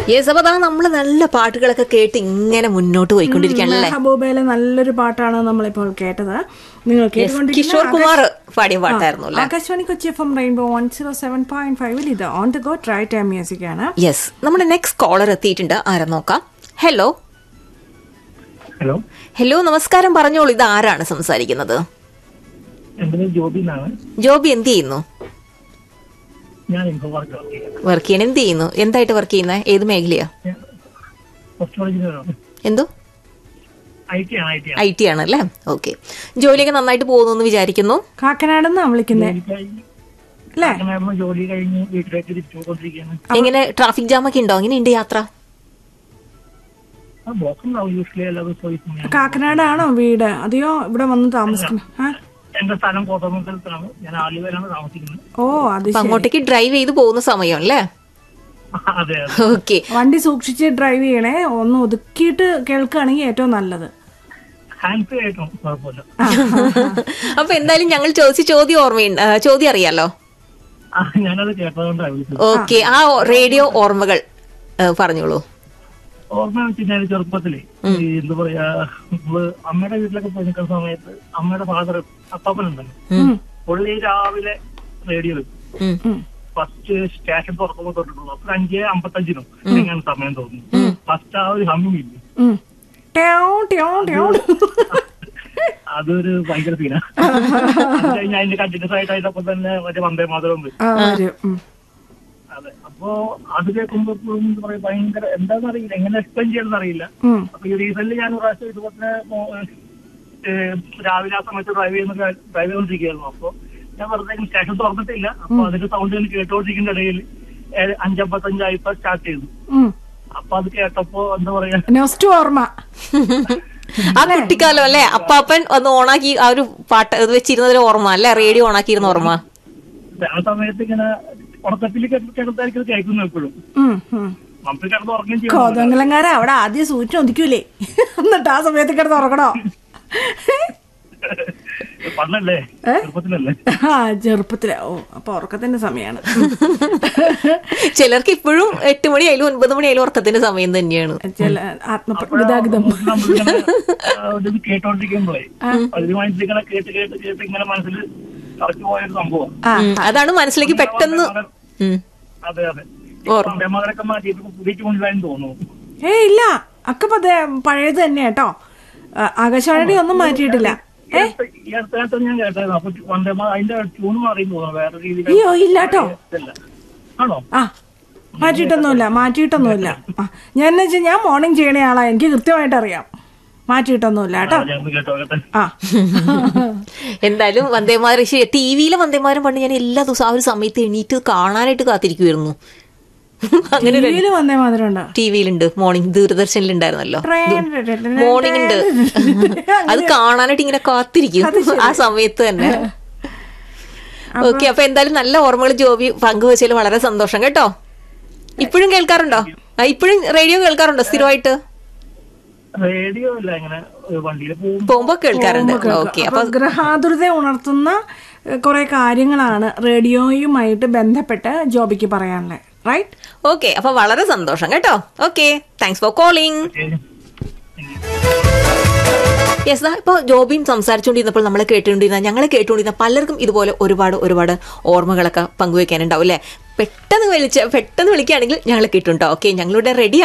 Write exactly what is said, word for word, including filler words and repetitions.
Yes, അപ്പൊ അതാണ് നമ്മള് നല്ല പാട്ടുകളൊക്കെ കേട്ട് ഇങ്ങനെ മുന്നോട്ട് പോയിക്കൊണ്ടിരിക്കുകയാണല്ലേ. മെഹബൂബയിലെ നല്ലൊരു പാട്ടാണ് നമ്മളിപ്പോൾ കേട്ടത്. നിങ്ങൾ കിഷോർ കുമാർ പാടിയ പാട്ടായിരുന്നു. Akashvani Kochi F M rainbow one zero seven point ഫൈവിൽ ഇത് on the go try time music ആണ്. യെസ്, നമ്മുടെ നെക്സ്റ്റ് കോളർ എത്തിയിട്ടുണ്ട്. ആരാ നോക്കാം. ഹലോ ഹലോ ഹലോ നമസ്കാരം, പറഞ്ഞോളൂ. ഇത് ആരാണ് സംസാരിക്കുന്നത്? ജോബി, എന്ത് ചെയ്യുന്നു? വർക്ക് ചെയ്യണം. എന്ത് ചെയ്യുന്നു? എന്തായിട്ട് വർക്ക് ചെയ്യുന്നത്? ഏത് മേഖലയാ? എന്തോ ഐ ടി ആണല്ലേ. ഓക്കെ, ജോലിയൊക്കെ നന്നായിട്ട് പോകുന്നു എന്ന് വിചാരിക്കുന്നു. കാക്കനാടെന്നാ വിളിക്കുന്നത്. എങ്ങനെ ട്രാഫിക് ജാം ഒക്കെ ഉണ്ടോ? എങ്ങനെയുണ്ട് യാത്ര? കാക്കനാടാണോ വീട്? അതെയോ ഇവിടെ വന്ന് താമസിക്കുന്നു? എന്റെ സ്ഥലം കോതമംഗലത്താണ്. ഞാൻ ആലുവയിലാണ് താമസിക്കുന്നത്. ഓ, അത് അങ്ങോട്ടേക്ക് ഡ്രൈവ് ചെയ്ത് പോകുന്ന സമയം അല്ലേ? അതെ. ഓക്കെ, വണ്ടി സൂക്ഷിച്ച് ഡ്രൈവ് ചെയ്യണേ. ഒന്ന് ഒതുക്കിയിട്ട് കേൾക്കുകയാണെങ്കിൽ ഏറ്റവും നല്ലത്. അപ്പൊ എന്തായാലും ഞങ്ങൾ ചോദിച്ച ചോദ്യം ഓർമ്മയുണ്ട്, ചോദ്യം അറിയാലോ. ഞാനത് കേട്ടതുകൊണ്ടാണ്. ഓക്കെ, ആ റേഡിയോ ഓർമ്മകൾ പറഞ്ഞോളൂ. ഓർമ്മ വെച്ചിട്ടുണ്ടെങ്കിൽ ചെറുപ്പത്തില് എന്താ പറയാ, അമ്മയുടെ വീട്ടിലൊക്കെ പോയി നിൽക്കുന്ന സമയത്ത് അമ്മയുടെ ഫാദർ അപ്പാപ്പനുണ്ടല്ലോ, പുള്ളി രാവിലെ റേഡിയോ വെക്കും. ഫസ്റ്റ് സ്റ്റേഷൻ തുറക്കുമ്പോൾ തൊട്ടിട്ടുള്ളൂ. അപ്പൊ അഞ്ച് അമ്പത്തഞ്ചിനും എങ്ങനെ സമയം തോന്നുന്നു. ഫസ്റ്റ് ആ ഒരു ഹമ്മിങ് ഇല്ലേ, അതൊരു ഭയങ്കര സീനാ. അത് കഴിഞ്ഞ് അതിന്റെ കണ്ടിന്യൂസ് ആയിട്ടായപ്പോ തന്നെ മറ്റേ വന്ദേ മാതരം വരും. അതെ, അപ്പൊ അത് കേൾക്കുമ്പോ എന്താ പറയാ, ഭയങ്കര എന്താണെന്ന് അറിയില്ല, എങ്ങനെ എക്സ്പ്ലെയിൻ ചെയ്യണമെന്ന് അറിയില്ല. അപ്പൊ ഈ റീസെന്റ് ഞാൻ ഒരു പ്രാവശ്യം ഇതുപോലെ രാവിലെ ആ സമയത്ത് ഡ്രൈവ് ചെയ്യുന്ന ഡ്രൈവ് ചെയ്തോണ്ടിരിക്കുകയായിരുന്നു. അപ്പൊ ഞാൻ വെറുതെ സ്റ്റേഷൻ തുറന്നിട്ടില്ല. അപ്പൊ അതിന്റെ സൗണ്ട് ഞാൻ കേട്ടോണ്ടിരിക്കുന്ന ഇടയിൽ അഞ്ചമ്പത്തഞ്ചായപ്പോ സ്റ്റാർട്ട് ചെയ്തു. അപ്പൊ അത് കേട്ടപ്പോ എന്താ പറയാ, ഓർമ്മ ആ കുട്ടിക്കാലം അല്ലേ. അപ്പാപ്പൻ ഒന്ന് ഓണാക്കി ആ ഒരു പാട്ട് ഇത് വെച്ചിരുന്നൊരു ഓർമ്മ അല്ലെ, റേഡിയോ ഓണാക്കിയിരുന്ന ഓർമ്മ. ആ സമയത്ത് ഇങ്ങനെ ഉറക്കത്തിൽ കിടത്തായിരിക്കും കേൾക്കുന്നു എപ്പോഴും. നമുക്ക് കിടന്ന് ഉറങ്ങുകയും ചെയ്യും. കോതമംഗലംകാരെ അവിടെ ആദ്യം സൂചന ഒതുക്കൂലേ, എന്നിട്ട് ആ സമയത്ത് കിടന്ന് ഉറങ്ങണോ? പണ്ടല്ലേ, ചെറുപ്പത്തിലല്ലേ? ആ, ചെറുപ്പത്തില്. ഓ, അപ്പൊ ഉറക്കത്തിന്റെ സമയമാണ്. ചിലർക്ക് ഇപ്പോഴും എട്ട് മണി ആയാലും ഒൻപത് മണി ആയാലും ഉറക്കത്തിന്റെ സമയം തന്നെയാണ്. ചില ആത്മഗതാഗതം കേട്ടോണ്ടിരിക്കുമ്പോഴേ അതിനുമായിട്ട് കേട്ട് കേട്ട് കേട്ട് ഇങ്ങനെ മനസ്സിൽ കറച്ചു പോയൊരു സംഭവം. അതാണ് മനസ്സിലേക്ക് പെട്ടെന്ന്. അതെ അതെ, മകളൊക്കെ മാറ്റിയിട്ട് പുതിയ കൊണ്ടുവരാൻ തോന്നുന്നു. ഏ ഇല്ല, ഒക്കെ പഴയത് തന്നെ കേട്ടോ. ആകാശവാണി ഒന്നും മാറ്റിയിട്ടില്ല. ഞാൻ കേട്ടായിരുന്നു. അപ്പൊ വന്ദേ അതിന്റെ ട്യൂൺ മാറി തോന്നുന്നു, വേറെ രീതിയിൽ. അയ്യോ ഇല്ല കേട്ടോ. ആണോ? ആ, മാറ്റിയിട്ടൊന്നുമില്ല, മാറ്റിയിട്ടൊന്നുമില്ല. ഞാൻ എന്ന് വെച്ചാൽ ഞാൻ മോർണിംഗ് ചെയ്യണ ആളാ, എനിക്ക് കൃത്യമായിട്ട് അറിയാം. മാറ്റിയിട്ടൊന്നുമില്ല കേട്ടോ. ആ, എന്തായാലും വന്ദേമാതരം ടി വിയിലെ വന്ദേമാതരം പണ്ട് ഞാൻ എല്ലാ ദിവസവും ആ ഒരു സമയത്ത് എണീറ്റ് കാണാനായിട്ട് കാത്തിരിക്കുമായിരുന്നു. അങ്ങനെ വന്ദേ മാതരം ഉണ്ടോ? ടി വിയിലുണ്ട്, മോർണിംഗ് ദൂരദർശനിലുണ്ടായിരുന്നല്ലോ മോർണിംഗ് ഉണ്ട്. അത് കാണാനായിട്ട് ഇങ്ങനെ കാത്തിരിക്കും ആ സമയത്ത് തന്നെ. ഓക്കെ, അപ്പൊ എന്തായാലും നല്ല ഓർമ്മകൾ ജോബി പങ്കുവച്ചതിൽ വളരെ സന്തോഷം കേട്ടോ. ഇപ്പോഴും കേൾക്കാറുണ്ടോ? ഇപ്പോഴും റേഡിയോ കേൾക്കാറുണ്ടോ സ്ഥിരമായിട്ട്? റേഡിയോ അല്ല, ഇങ്ങനെ വണ്ടിയിൽ പോകുമ്പോ കേൾക്കാറുണ്ട്. ഓക്കെ, അപ്പൊ ഗ്രഹാതുരത ഉണർത്തുന്ന കുറെ കാര്യങ്ങളാണ് റേഡിയോയുമായിട്ട് ബന്ധപ്പെട്ട് ജോബിക്ക് പറയാനുള്ളത്. റൈറ്റ്? ഓക്കെ, അപ്പൊ വളരെ സന്തോഷം കേട്ടോ. Okay, thanks for calling. Yes, ഇപ്പോൾ ജോബിയും സംസാരിച്ചുകൊണ്ടിരുന്നപ്പോൾ നമ്മൾ കേട്ടുകൊണ്ടിരുന്ന ഞങ്ങൾ കേട്ടുകൊണ്ടിരുന്ന പലർക്കും ഇതുപോലെ ഒരുപാട് ഒരുപാട് ഓർമ്മകളൊക്കെ പങ്കുവെക്കാനുണ്ടാവും അല്ലേ. പെട്ടെന്ന് വിളിച്ച് പെട്ടെന്ന് വിളിക്കുകയാണെങ്കിൽ ഞങ്ങൾ കിട്ടും കേട്ടോ. ഓക്കെ, ഞങ്ങളുടെ റെഡി